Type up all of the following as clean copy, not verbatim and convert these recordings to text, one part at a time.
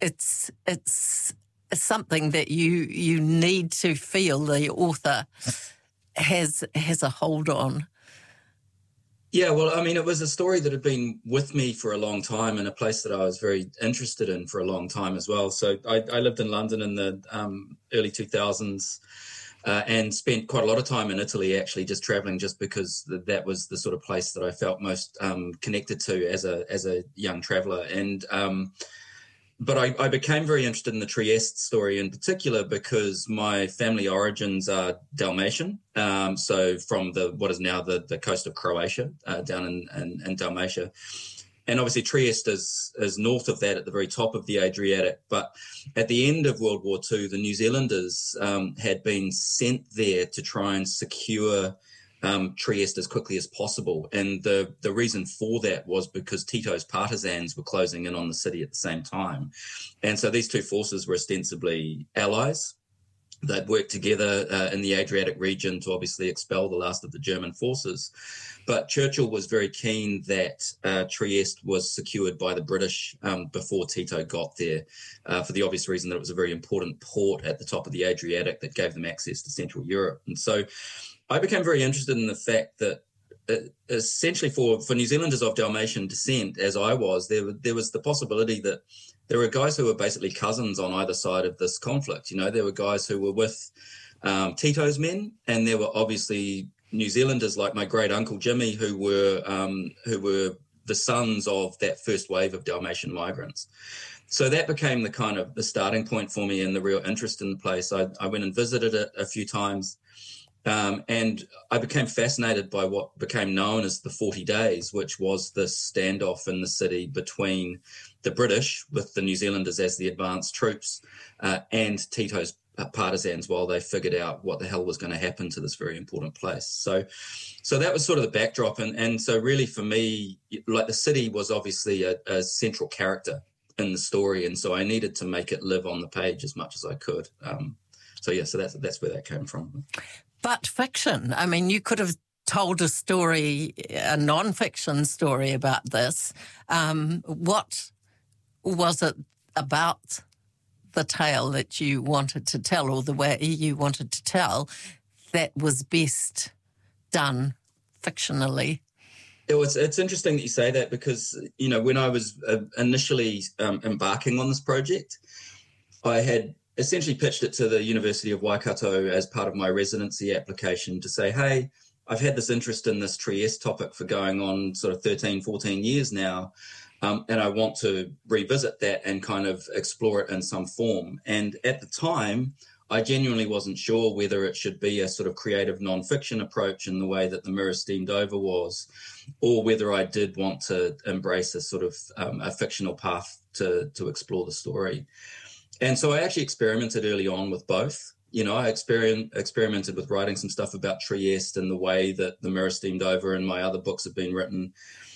it's something that you need to feel the author has a hold on. Yeah, well, I mean, it was a story that had been with me for a long time and a place that I was very interested in for a long time as well. So I lived in London in the early 2000s and spent quite a lot of time in Italy, actually, just traveling, just because that was the sort of place that I felt most connected to as a young traveler. And but I became very interested in the Trieste story in particular because my family origins are Dalmatian. So from what is now the coast of Croatia, down in Dalmatia. And obviously Trieste is north of that at the very top of the Adriatic. But at the end of World War II, the New Zealanders had been sent there to try and secure Trieste as quickly as possible. And the reason for that was because Tito's partisans were closing in on the city at the same time. And so these two forces were ostensibly allies. They'd worked together in the Adriatic region to obviously expel the last of the German forces. But Churchill was very keen that Trieste was secured by the British before Tito got there, for the obvious reason that it was a very important port at the top of the Adriatic that gave them access to Central Europe. And so I became very interested in the fact that essentially for New Zealanders of Dalmatian descent, as I was, there was the possibility that there were guys who were basically cousins on either side of this conflict. You know, there were guys who were with Tito's men, and there were obviously New Zealanders like my great uncle Jimmy who were the sons of that first wave of Dalmatian migrants. So that became the starting point for me and the real interest in the place. I went and visited it a few times. And I became fascinated by what became known as the 40 Days, which was this standoff in the city between the British, with the New Zealanders as the advanced troops, and Tito's partisans while they figured out what the hell was going to happen to this very important place. So that was sort of the backdrop. And so really for me, like, the city was obviously a central character in the story. And so I needed to make it live on the page as much as I could. So that's where that came from. But fiction, I mean, you could have told a story, a non-fiction story about this. What was it about the tale that you wanted to tell, or the way you wanted to tell, that was best done fictionally? It's interesting that you say that because, you know, when I was initially embarking on this project, I had essentially pitched it to the University of Waikato as part of my residency application to say, hey, I've had this interest in this Trieste topic for going on sort of 13, 14 years now, and I want to revisit that and kind of explore it in some form. And at the time, I genuinely wasn't sure whether it should be a sort of creative nonfiction approach in the way that The Mirror Steamed Over was, or whether I did want to embrace a sort of a fictional path to explore the story. And so I actually experimented early on with both. You know, I experimented with writing some stuff about Trieste and the way that The Mirror Steamed Over and my other books have been written.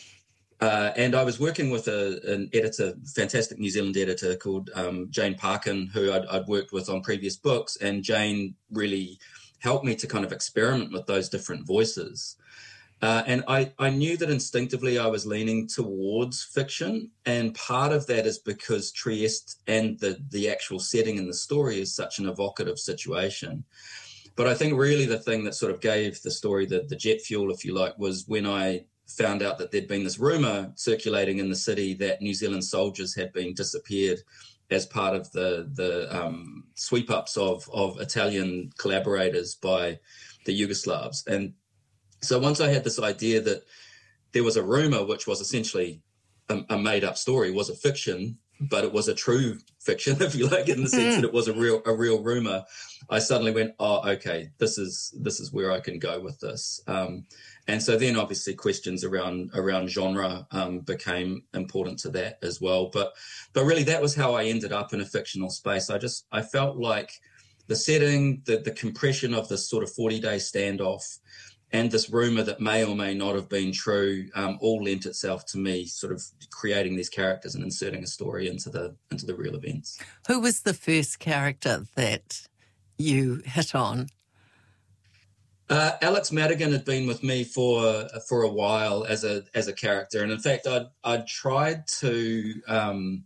And I was working with an editor, fantastic New Zealand editor called Jane Parkin, who I'd worked with on previous books. And Jane really helped me to kind of experiment with those different voices. And I knew that instinctively I was leaning towards fiction. And part of that is because Trieste and the actual setting in the story is such an evocative situation. But I think really the thing that sort of gave the story the jet fuel, if you like, was when I found out that there'd been this rumor circulating in the city that New Zealand soldiers had been disappeared as part of the sweep-ups of Italian collaborators by the Yugoslavs. And so once I had this idea that there was a rumor, which was essentially a made-up story, was a fiction, but it was a true fiction, if you like, in the sense that it was a real rumor, I suddenly went, oh, okay, this is where I can go with this. And so then obviously questions around genre became important to that as well. But really that was how I ended up in a fictional space. I felt like the setting, the compression of this sort of 40-day standoff, and this rumor that may or may not have been true, all lent itself to me sort of creating these characters and inserting a story into the real events. Who was the first character that you hit on? Alex Madigan had been with me for a while as a character, and in fact, I'd tried to